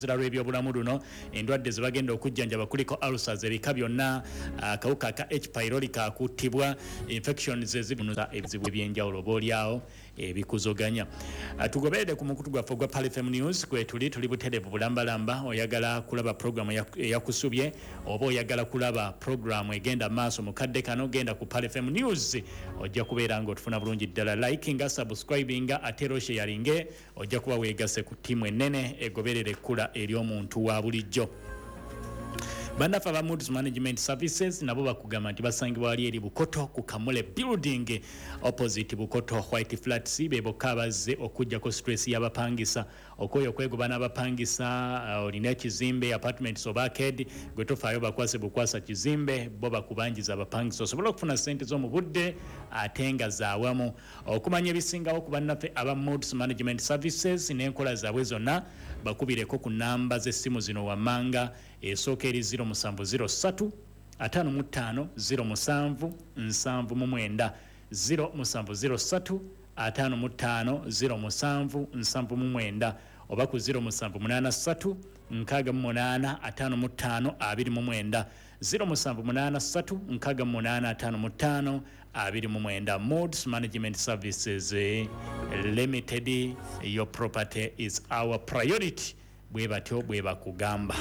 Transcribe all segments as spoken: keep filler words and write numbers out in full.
zira ebyobulamu luno endwadde zibagenda okujjanjaba kuliko ulcers ebika byonna akawuka ka H pylori kakutibwa infections ezibunuza ebizibu ebyenjawulo boolyawo ebikuzoganya. Tugoberere ku mukutu gwaffe gwa Pal F M News kwe tuli tuli butereevu bulambalamba. Oyagala kulaba programu eyakusubye oba oyagala kulaba programu egenda maaso mu kadde kano genda ku Pal F M News ojja kubeera nga otufuna bulungi ddala. Likinga, subscribinga ate sharinge ojja kuba weegase ku ttiimu ennene egoberere ekkula eri omuntu wa bulijjo. Bandafa aba Moods Management Services nabo bakugamba nti basangibwa wali eri Bukoto ku Kamule Building opposite Bukoto White Flats bebo kabaze okujjako stress y'abapangisa okoyo kwegoba n'abapangisa uh, olina ekizimbe apartments oba arcade gwe tofaayo bakwase bukwasa kizimbe bo bakubanjiza abapangisa osobola okufuna ssente z'omu budde ate nga zaawamu okumanya ebisingawo ku bannaffe aba Moods Management Services n'enkola zaabwe zonna bakubireko ku namba z'essimu zino wammanga esooka eri zero musanvu zero ssatu ataano mu ttaano zero musanvu nsanvu mu mwenda zero musanvu zero ssatu ataano mu ttaano zero musanvu nsanvu mu mwenda oba ku zero musanvu munaana ssatu nkaaga mu munaana ataano mu ttaano abiri mu mwenda zero musanvu munaana ssatu nkaaga mu munaana ataano mu ttaano abiri mu mwenda. Moods Management Services Limited, your property is our priority. Bwe batyo bwe bakugamba.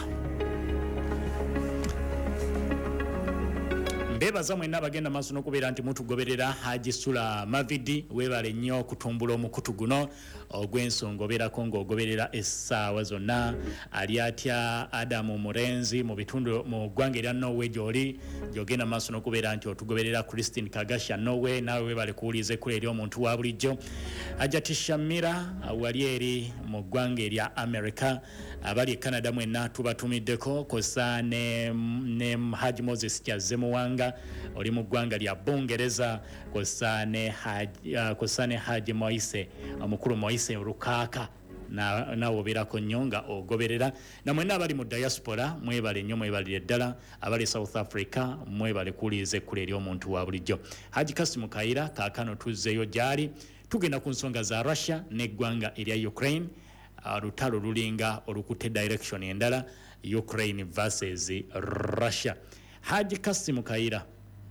Bebaza mwena abagenda maaso n'okubeera nti mutugoberera Haji Sula Mavidi weebale nnyo okutumbula omukutu guno ogw'ensonga obeerako ng'ogoberera essaawa zonna. Ali atya Adamu Murenzi mu bitundu mu ggwanga erya Norway gy'oli gy'ogenda maaso n'okubeera nti otugoberera. Christine Kagasha Norway naawe weebale kuwuliza ekkula eri omuntu wa bulijjo. Ajati Shamira wali eri mu ggwanga erya America abali e Canada mwenna tubatumiddeko kosa ne, ne Haji Moses Kyazemuwanga oli mu ggwanga lya Bungereza kosane Haji uh, kosane Haji Moise omukulu Moise Rukaaka na nawo obeerako nnyo nga ogoberera. Namwenna abali mu diaspora mwebale nnyo mwebalire ddala. Abali South Africa mwebale kuwuliriza ekkula eri omuntu wa bulijjo. Haji Kasimu Kaira kaakano tuzzeeyo gy'ali tugenda ku nsonga za Russia n'eggwanga erya Ukraine. Lutalo uh, lulinga olukutte direction endala Ukraine versus Russia. Haji Kasimu Kaira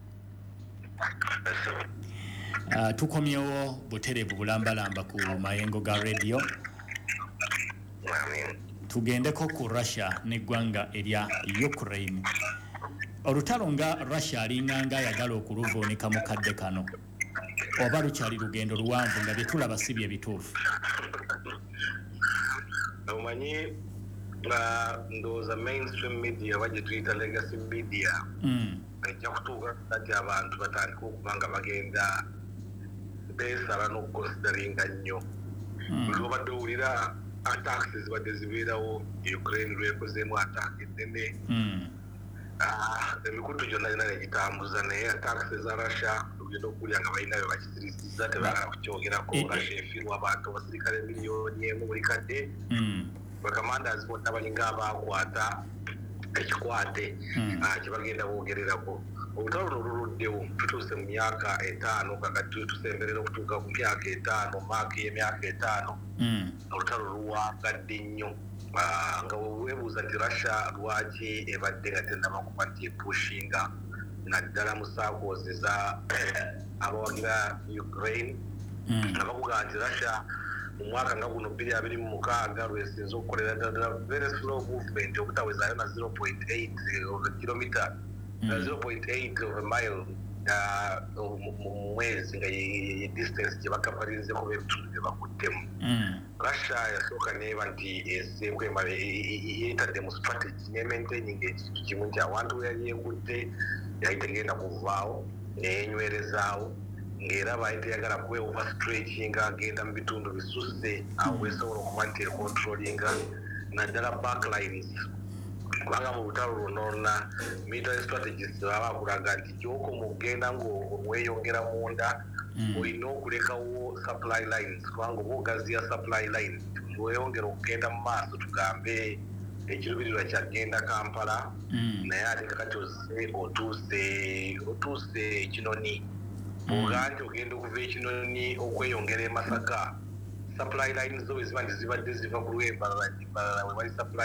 uh, tukomyewo butereevu bulambalamba ku mayengo ga radio. Tugendeko ku Russia n'eggwanga erya Ukraine. Olutalo nga Russia alinganga ayagala okuluvuunika mu kadde kano oba lukyali lugendo luwanvu nga bye tulaba si bye bituufu? Omanyi nga ndowooza mainstream media bajje tuyita legacy media ejja kutuuka kati abantu batandika okuba nga bagenda beesala n'okukonsideringa nnyo buli obadde owulira attacks zibadde zibeerawo Ukraine lwekozeemu attack ennene emikutu gyonna gina negitambuza naye attacks eza Russia tugenda okuwulira nga balina bye bakizirisiza tebagala kukyogerako. Russia efiirwa abantu abasirikale miliyoni emu buli kadde bakamandazi bonna balinga abakwata ekikwate kyebagenda boogererako. Olutalo luno luluddewo tutuuse mu myaka etaano kakati tusemberera okutuuka ku myaka etaano maaka y'emyaka etaano olutalo luwangadde nnyo nga weebuuza nti Russia lwaki ebadde nga tennaba kuba nti epushinga naddala mu saakoozi za abawagira Ukraine abakugamba nti Russia mu mwaka nga guno bbiri abiri mu mukaaga lwesinza okukolera ddala very slow movement obutawezaayo na zero point eight of a kilometer na zero point eight of a mile mu mwezi nga ye distance gye bakavarizeko b'ebitundu bye bakuttemu. Russia yasooka neeba nti eseekwema yeetadde mu strategy ne maintaining ekintu kimu nti awantu we yali ekutte yali tegenda kuvaawo neyeenywerezaawo ng'era baali teyagala kuba overstretchinga agenda mu bitundu bisusse awo weesobola okuba nti econtrolinga naddala backlines kubanga mu lutalo lunonna military strategist baba bakulaga nti gyoko mu kugenda ng'oweyongera munda olina okulekawo supply lines kubanga oba ogaziya supply lines weyongera okugenda mu maaso tugambe ekiruubirirwa kyagenda Kampala naye ate kakati otuuse otuuse Kinoni oganti ogenda okuva ekinoni okweyongera e Masaka supply lines zo eziba nti zibadde ziva ku lw'embalala we bali supply